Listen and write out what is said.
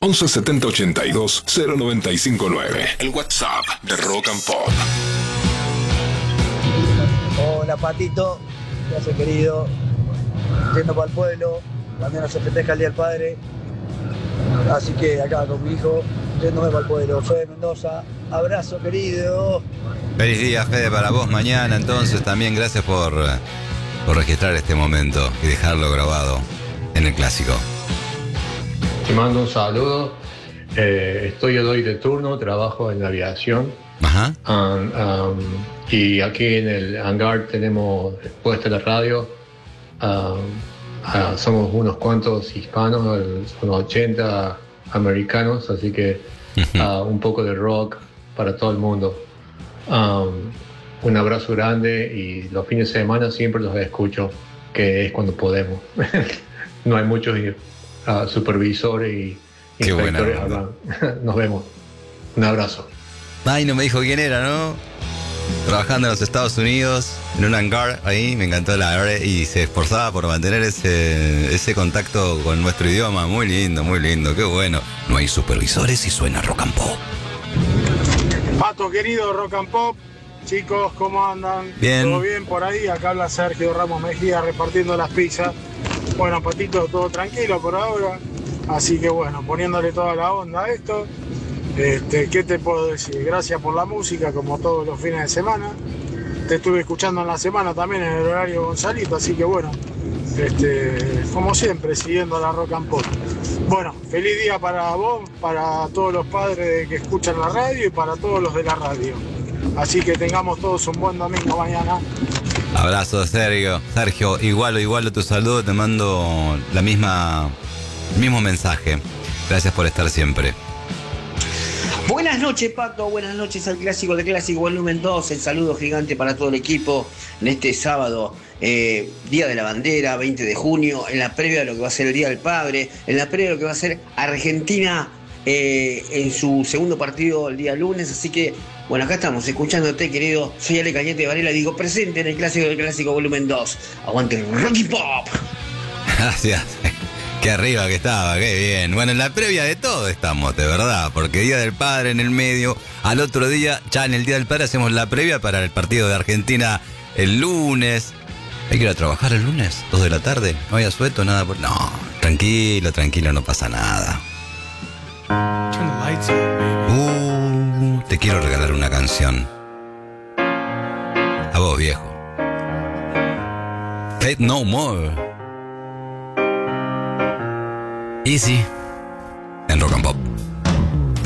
11 70 82 0959. El WhatsApp de Rock and Pop. Hola Patito, ¿qué hace querido? Yendo para el pueblo, mañana se festeja el Día del Padre, así que acá con mi hijo, yéndome para el pueblo. Fede Mendoza, abrazo querido. Feliz día, Fede, para vos mañana. Entonces también gracias por registrar este momento y dejarlo grabado en el clásico. Te mando un saludo. Estoy hoy de turno, trabajo en la aviación. Ajá. Y aquí en el hangar tenemos puesta la radio. Somos unos cuantos hispanos, unos 80 americanos, así que un poco de rock para todo el mundo. Un abrazo grande y los fines de semana siempre los escucho, que es cuando podemos. No hay muchos supervisores y inspectores hablando. Nos vemos. Un abrazo. Ay, no me dijo quién era, ¿no? Trabajando en los Estados Unidos, en un hangar ahí, me encantó la verdad, y se esforzaba por mantener ese contacto con nuestro idioma. Muy lindo, qué bueno. No hay supervisores y suena Rock and Pop. Pato querido, Rock and Pop. Chicos, ¿cómo andan? Bien. ¿Todo bien por ahí? Acá habla Sergio Ramos Mejía repartiendo las pizzas. Bueno, Patito, todo tranquilo por ahora. Así que bueno, poniéndole toda la onda a esto. ¿Qué te puedo decir? Gracias por la música, como todos los fines de semana. Te estuve escuchando en la semana también en el horario Gonzalito, así que bueno, como siempre, siguiendo la Rock and Pop. Bueno, feliz día para vos, para todos los padres que escuchan la radio y para todos los de la radio. Así que tengamos todos un buen domingo mañana. Abrazo, Sergio. Sergio, igual tu saludo, te mando el mismo mensaje. Gracias por estar siempre. Buenas noches, Pato, buenas noches al Clásico de Clásico Volumen 2, el saludo gigante para todo el equipo en este sábado, Día de la Bandera, 20 de junio, en la previa de lo que va a ser el Día del Padre, en la previa de lo que va a ser Argentina en su segundo partido el día lunes, así que, bueno, acá estamos, escuchándote, querido, soy Ale Cañete Varela, digo, presente en el Clásico del Clásico Volumen 2, aguante el Rocky Pop. Gracias. Qué arriba que estaba, qué bien. Bueno, en la previa de todo estamos, de verdad, porque Día del Padre en el medio, al otro día, ya en el Día del Padre hacemos la previa para el partido de Argentina el lunes. ¿Hay que ir a trabajar el lunes? 2 de la tarde, no hay asueto, nada por... No, tranquilo, no pasa nada. Te quiero regalar una canción. A vos, viejo. Faith No More. Easy en Rock and Pop.